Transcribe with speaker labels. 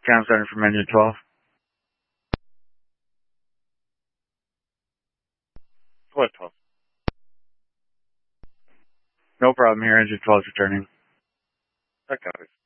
Speaker 1: Cam Center from Engine 12. What 12? No problem here. Engine 12 is returning. That copies.